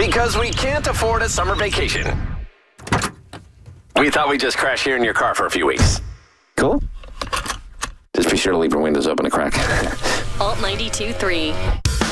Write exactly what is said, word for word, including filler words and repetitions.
Because we can't afford a summer vacation. We thought we'd just crash here in your car for a few weeks. Cool? Just be sure to leave your windows open a crack. Alt ninety-two point three.